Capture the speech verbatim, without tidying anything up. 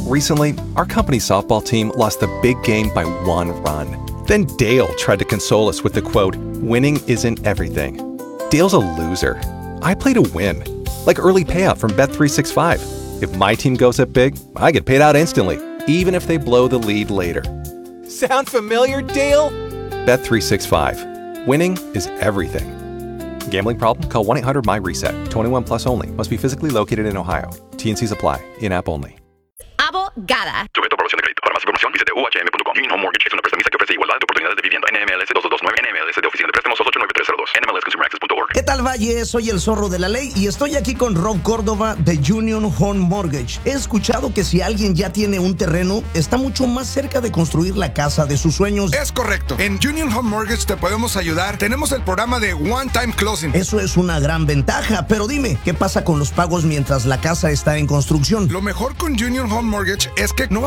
Recently, our company's softball team lost the big game by one run. Then Dale tried to console us with the quote, "Winning isn't everything." Dale's a loser. I play to win. Like early payout from Bet three sixty-five. If my team goes up big, I get paid out instantly, even if they blow the lead later. Sound familiar, Dale? Bet three sixty-five. Winning is everything. Gambling problem? Call one eight hundred M Y reset. twenty-one plus only. Must be physically located in Ohio. T N Cs apply. In-app only. Abogada. Sujeto a aprobación de crédito. Para más información, visite u h m punto com. Union Home Mortgage es una prestamista que ofrece igualdad de oportunidades de vivienda. N M L S dos dos dos nueve. N M L S de Oficina de Préstamos dos ocho nueve tres cero dos. N M L S Consumer Access punto org. ¿Qué tal, Valle? Soy el zorro de la ley y estoy aquí con Rob Córdoba de Union Home Mortgage. He escuchado que si alguien ya tiene un terreno, está mucho más cerca de construir la casa de sus sueños. Es correcto. En Union Home Mortgage te podemos ayudar. Tenemos el programa de One Time Closing. Eso es una gran ventaja, pero dime, ¿qué pasa con los pagos mientras la casa está en construcción? Lo mejor con Union Home Mortgage es que no